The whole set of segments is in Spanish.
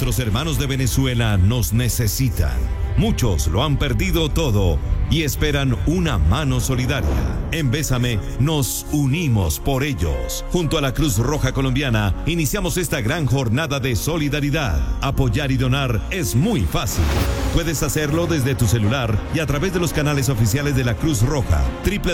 Nuestros hermanos de Venezuela nos necesitan. Muchos lo han perdido todo y esperan una mano solidaria. En Bésame nos unimos por ellos. Junto a la Cruz Roja Colombiana iniciamos esta gran jornada de solidaridad. Apoyar y donar es muy fácil. Puedes hacerlo desde tu celular y a través de los canales oficiales de la Cruz Roja,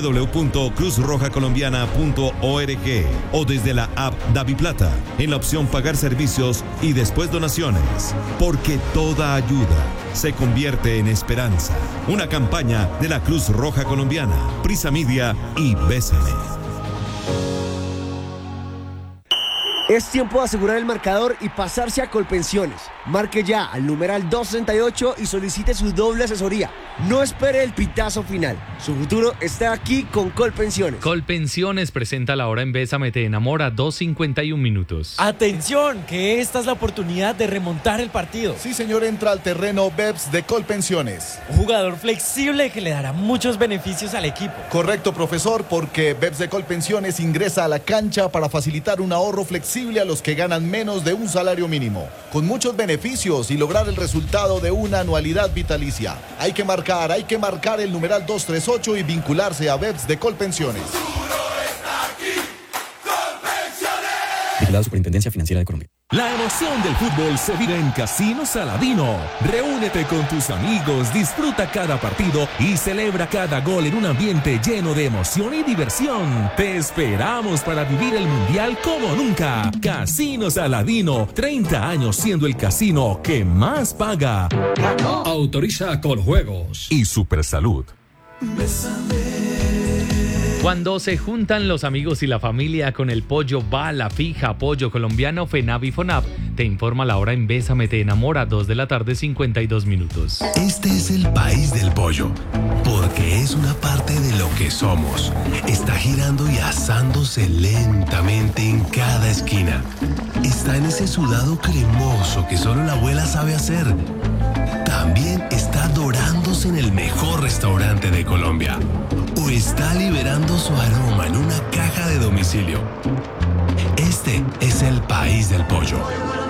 www.cruzrojacolombiana.org o desde la app DaviPlata, en la opción Pagar servicios y después donaciones. Porque toda ayuda se convierte en esperanza. Una campaña de la Cruz Roja Colombiana, Prisa Media y Bésame. Es tiempo de asegurar el marcador y pasarse a Colpensiones. Marque ya al numeral 238 y solicite su doble asesoría. No espere el pitazo final. Su futuro está aquí con Colpensiones. Colpensiones presenta la hora en Bésame te enamora, 2:51 minutos. ¡Atención! Que esta es la oportunidad de remontar el partido. Sí, señor, entra al terreno BEPS de Colpensiones. Un jugador flexible que le dará muchos beneficios al equipo. Correcto, profesor, porque BEPS de Colpensiones ingresa a la cancha para facilitar un ahorro flexible a los que ganan menos de un salario mínimo, con muchos beneficios y lograr el resultado de una anualidad vitalicia. Hay que marcar el numeral 238 y vincularse a BEPS de Colpensiones. Vigilado Superintendencia Financiera de Colombia. La emoción del fútbol se vive en Casino Saladino. Reúnete con tus amigos, disfruta cada partido y celebra cada gol en un ambiente lleno de emoción y diversión. Te esperamos para vivir el Mundial como nunca. Casino Saladino, 30 años siendo el casino que más paga. Autoriza con juegos y Supersalud. Cuando se juntan los amigos y la familia con el pollo Bala Fija, pollo colombiano, FENAVI FONAP, te informa la hora en Bésame te enamora, 2:52 p.m. Este es el país del pollo, porque es una parte de lo que somos. Está girando y asándose lentamente en cada esquina. Está en ese sudado cremoso que solo la abuela sabe hacer. También está dorándose en el mejor restaurante de Colombia. O está liberando su aroma en una caja de domicilio. Este es el país del pollo.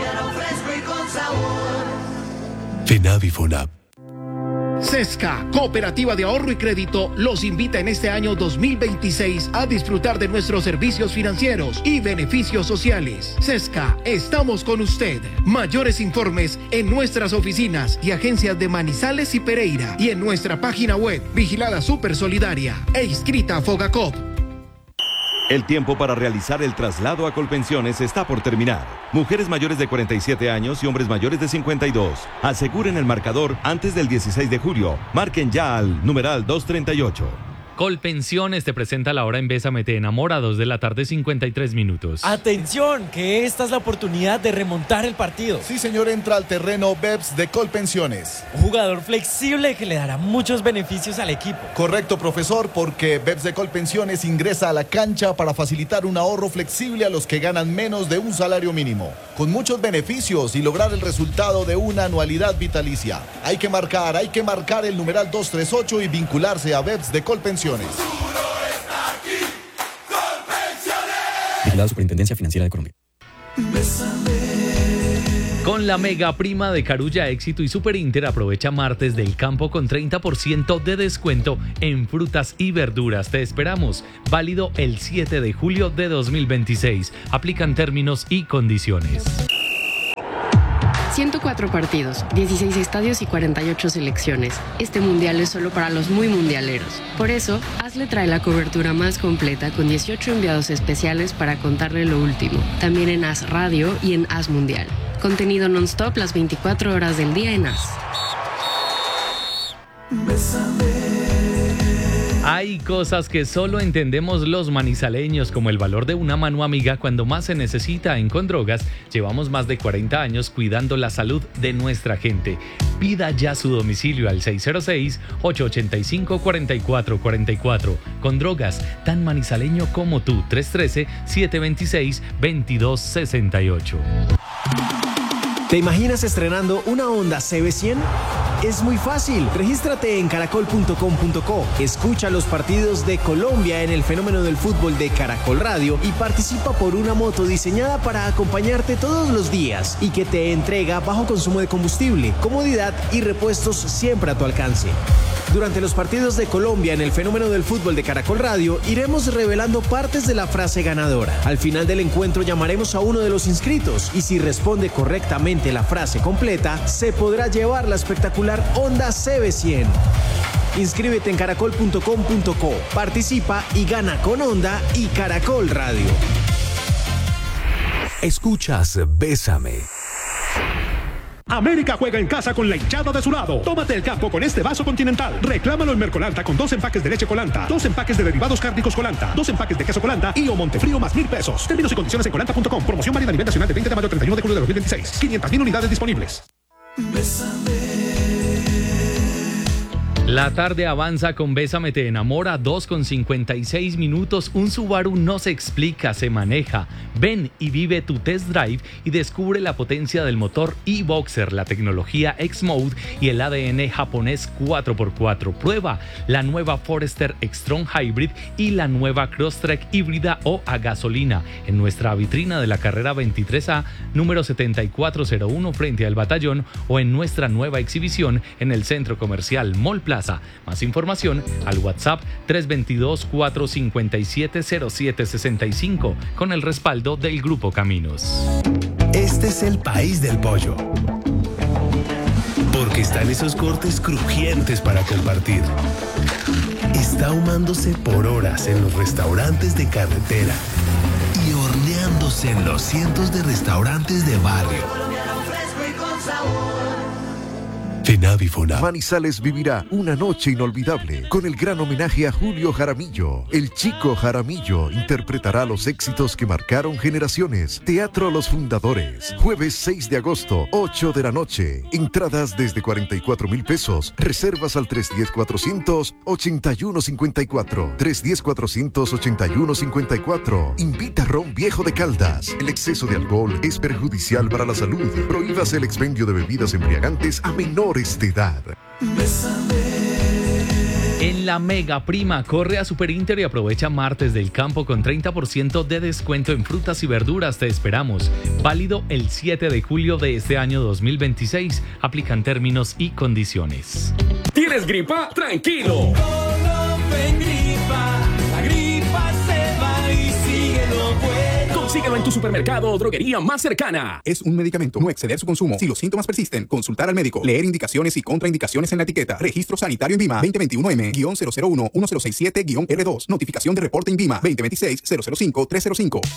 FENAVI FONAP. Sesca, Cooperativa de Ahorro y Crédito, los invita en este año 2026 a disfrutar de nuestros servicios financieros y beneficios sociales. Sesca, estamos con usted. Mayores informes en nuestras oficinas y agencias de Manizales y Pereira y en nuestra página web, vigilada Supersolidaria e inscrita a Fogacop. El tiempo para realizar el traslado a Colpensiones está por terminar. Mujeres mayores de 47 años y hombres mayores de 52. Aseguren el marcador antes del 16 de julio. Marquen ya al numeral 238. Colpensiones te presenta la hora en Bésame te enamora, 2:53 p.m. ¡Atención! Que esta es la oportunidad de remontar el partido. Sí, señor, entra al terreno BEPS de Colpensiones. Un jugador flexible que le dará muchos beneficios al equipo. Correcto, profesor, porque BEPS de Colpensiones ingresa a la cancha para facilitar un ahorro flexible a los que ganan menos de un salario mínimo, con muchos beneficios y lograr el resultado de una anualidad vitalicia. Hay que marcar el numeral 238 y vincularse a BEPS de Colpensiones. Vigilado Superintendencia Financiera de Colombia. Con la mega prima de Carulla Éxito y Super Inter, aprovecha martes del campo con 30% de descuento en frutas y verduras. Te esperamos. Válido el 7 de julio de 2026. Aplican términos y condiciones. 104 partidos, 16 estadios y 48 selecciones. Este mundial es solo para los muy mundialeros. Por eso, Hazle trae la cobertura más completa con 18 enviados especiales para contarle lo último. También en Haz Radio y en Haz Mundial. Contenido non-stop las 24 horas del día en Haz. Hay cosas que solo entendemos los manizaleños, como el valor de una mano amiga cuando más se necesita. En Condrogas llevamos más de 40 años cuidando la salud de nuestra gente. Pida ya su domicilio al 606-885-4444. Condrogas, tan manizaleño como tú. 313-726-2268. ¿Te imaginas estrenando una Honda CB100? Es muy fácil. Regístrate en caracol.com.co. Escucha los partidos de Colombia en el fenómeno del fútbol de Caracol Radio y participa por una moto diseñada para acompañarte todos los días y que te entrega bajo consumo de combustible, comodidad y repuestos siempre a tu alcance. Durante los partidos de Colombia en el fenómeno del fútbol de Caracol Radio, iremos revelando partes de la frase ganadora. Al final del encuentro llamaremos a uno de los inscritos y si responde correctamente la frase completa, se podrá llevar la espectacular Honda CB100. Inscríbete en caracol.com.co, participa y gana con Honda y Caracol Radio. Escuchas Bésame. América juega en casa con la hinchada de su lado. Tómate el campo con este vaso Continental. Reclámalo en Mercolanta con 2 empaques de leche Colanta, 2 empaques de derivados cárnicos Colanta, 2 empaques de queso Colanta y o Montefrío más 1,000 pesos. Términos y condiciones en colanta.com. Promoción válida a nivel nacional del 20 de mayo al 31 de julio de 2026. 500,000 unidades disponibles. La tarde avanza con Bésame te enamora, 2:56 minutos. Un Subaru no se explica, se maneja. Ven y vive tu test drive y descubre la potencia del motor e-Boxer, la tecnología X-Mode y el ADN japonés 4x4. Prueba la nueva Forester X-Tron Hybrid y la nueva Crosstrek híbrida o a gasolina en nuestra vitrina de la carrera 23A, número 7401 frente al Batallón o en nuestra nueva exhibición en el Centro Comercial Mall Plaza. Más información al WhatsApp 322-457-0765 con el respaldo del Grupo Caminos. Este es el país del pollo. Porque están esos cortes crujientes para compartir. Está ahumándose por horas en los restaurantes de carretera y horneándose en los cientos de restaurantes de barrio. Manizales vivirá una noche inolvidable con el gran homenaje a Julio Jaramillo. El Chico Jaramillo interpretará los éxitos que marcaron generaciones. Teatro Los Fundadores, jueves 6 de agosto, 8 de la noche. Entradas desde 44,000 pesos. Reservas al 310-400-8154. 310-400-8154. Invita Ron Viejo de Caldas. El exceso de alcohol es perjudicial para la salud. Prohíbas el expendio de bebidas embriagantes a menores de edad. En la Mega Prima, corre a Super Inter y aprovecha martes del campo con 30% de descuento en frutas y verduras. Te esperamos. Válido el 7 de julio de este año 2026. Aplican términos y condiciones. ¿Tienes gripa? ¡Tranquilo! La gripa se va y síguelo bueno. Consíguelo en tu supermercado o droguería más cercana. Es un medicamento, no exceder su consumo. Si los síntomas persisten, consultar al médico. Leer indicaciones y contraindicaciones en la etiqueta. Registro Sanitario INVIMA 2021M-001-1067-R2. Notificación de reporte INVIMA 2026-005-305.